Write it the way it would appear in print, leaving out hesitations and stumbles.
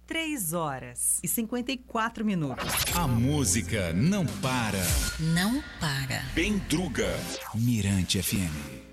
3h54. A música não para. Não para. Bem Druga. Mirante FM.